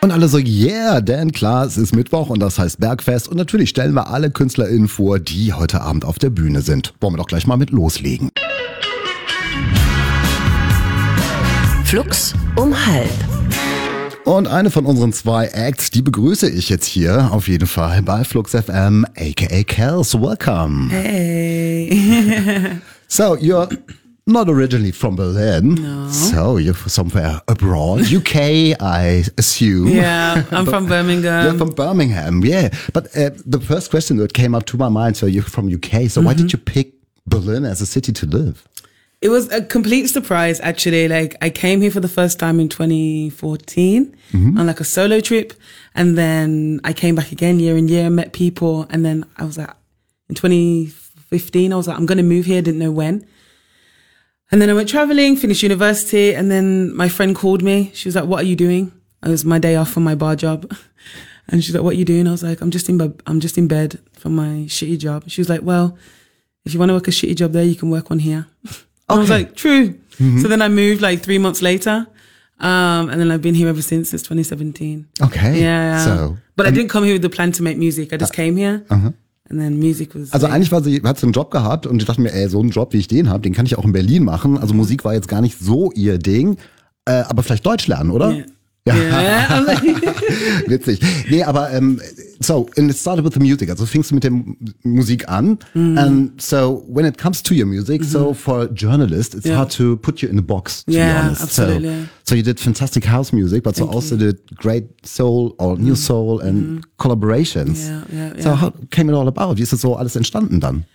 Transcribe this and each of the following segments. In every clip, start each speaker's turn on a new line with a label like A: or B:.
A: Und alle so, yeah, denn klar, es ist Mittwoch und das heißt Bergfest. Und natürlich stellen wir alle KünstlerInnen vor, die heute Abend auf der Bühne sind. Wollen wir doch gleich mal mit loslegen.
B: Flux um 12.
A: Und eine von unseren 2 Acts, die begrüße ich jetzt hier auf jeden Fall bei Flux FM, aka Kels. Welcome.
C: Hey.
A: So, you're not originally from Berlin.
C: No.
A: So, you're somewhere abroad. UK, I assume.
C: Yeah, I'm from Birmingham.
A: You're from Birmingham, yeah. But the first question that came up to my mind, so you're from UK. So why did you pick Berlin as a city to live?
C: It was a complete surprise, actually. Like, I came here for the first time in 2014 on like a solo trip. And then I came back again year and year, met people. And then I was like, in 2015, I was like, I'm going to move here. Didn't know when. And then I went traveling, finished university. And then my friend called me. She was like, what are you doing? It was my day off from my bar job. And she's like, what are you doing? I was like, I'm just in bed from my shitty job. She was like, well, if you want to work a shitty job there, you can work one here. I was like, true. So then I moved like 3 months later. And then I've been here ever since 2017.
A: Okay.
C: Yeah.
A: So,
C: but I didn't come here with the plan to make music. I just came here. And then music was...
A: Also eigentlich hat sie einen Job gehabt und ich dachte mir, so einen Job, wie ich den habe, den kann ich auch in Berlin machen. Also Musik war jetzt gar nicht so ihr Ding. Aber vielleicht Deutsch lernen, oder?
C: Yeah.
A: Ja.
C: Yeah.
A: Witzig. Nee, aber so, and it started with the music. Also fingst du mit der Musik an. And so, when it comes to your music, so for a journalist, it's hard to put you in a box, to be honest.
C: Absolutely.
A: So you did fantastic house music, but you also did great soul or new soul and collaborations.
C: Yeah.
A: So how came it all about? Wie ist das so alles entstanden dann?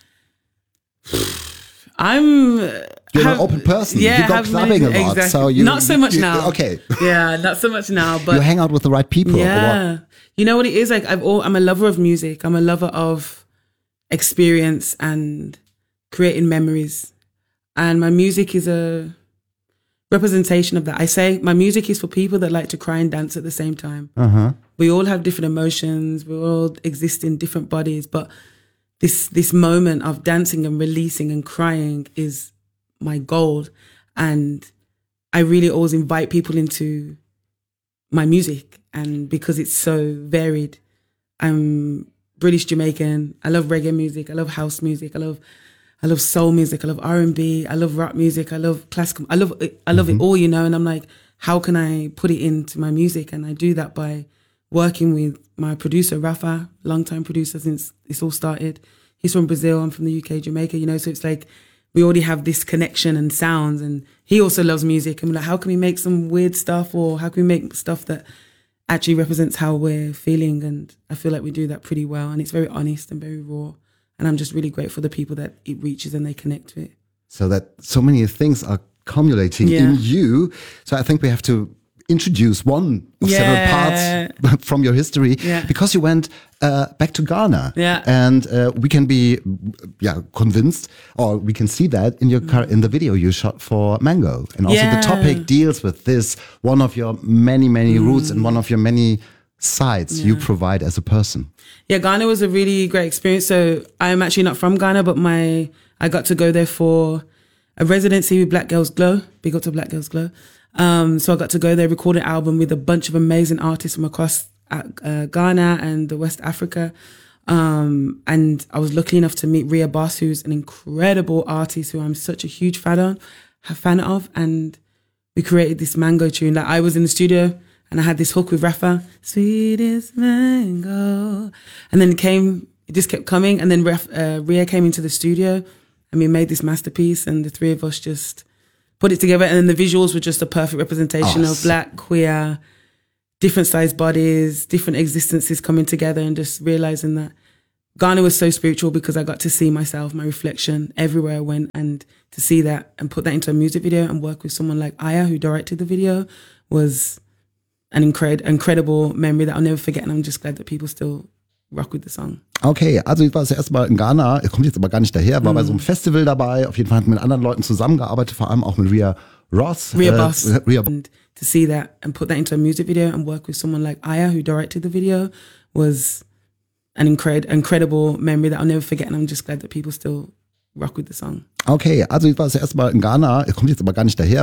A: You're an open person.
C: Yeah,
A: you go clubbing a lot.
C: Exactly.
A: So you,
C: not so much now.
A: Okay.
C: Yeah, not so much now. But
A: you hang out with the right people.
C: Yeah. You know what it is? Like I'm a lover of music. I'm a lover of experience and creating memories. And my music is a representation of that. I say my music is for people that like to cry and dance at the same time. We all have different emotions. We all exist in different bodies. But this moment of dancing and releasing and crying is my goal. And I really always invite people into my music. And because it's so varied, I'm British Jamaican. I love reggae music. I love house music. I love soul music. I love R&B. I love rock music. I love classical. I love it all, you know. And I'm like, how can I put it into my music? And I do that by working with my producer, Rafa, longtime producer since this all started. He's from Brazil. I'm from the UK, Jamaica, you know. So it's like we already have this connection and sounds. And he also loves music. And we're like, how can we make some weird stuff, or how can we make stuff that actually represents how we're feeling? And I feel like we do that pretty well. And it's very honest and very raw. And I'm just really grateful for the people that it reaches and they connect to it.
A: So that so many things are cumulating in you. So I think we have to introduce one of several parts from your history, because you went back to Ghana. And we can be convinced, or we can see that in your in the video you shot for Mango. And also the topic deals with this, one of your many roots and one of your many sides you provide as a person.
C: Yeah, Ghana was a really great experience. So I'm actually not from Ghana, but I got to go there for a residency with Black Girls Glow. Big up to Black Girls Glow. So I got to go there, record an album with a bunch of amazing artists from across Ghana and the West Africa. And I was lucky enough to meet Ria Boss, who's an incredible artist who I'm such a huge fan of. And we created this Mango tune. Like, I was in the studio and I had this hook with Rafa, sweetest mango. And then it just kept coming. And then Ria came into the studio and we made this masterpiece, and the three of us just put it together. And then the visuals were just a perfect representation of Black, queer, different sized bodies, different existences coming together, and just realizing that Ghana was so spiritual because I got to see myself, my reflection everywhere I went, and to see that and put that into a music video and work with someone like Aya, who directed the video, was an incredible memory that I'll never forget. And I'm just glad that people still rock with the song.
A: Okay, also ich war das erste Mal in Ghana, er kommt jetzt aber gar nicht daher, war bei so einem Festival dabei, auf jeden Fall hat mit anderen Leuten zusammengearbeitet, vor allem auch mit Ria Boss.
C: And to see that and put that into a music video and work with someone like Aya, who directed the video, was an incredible memory that I'll never forget. And I'm just glad that people still rock with the song.
A: Okay, also ich war das erste Mal in Ghana, er kommt jetzt aber gar nicht daher.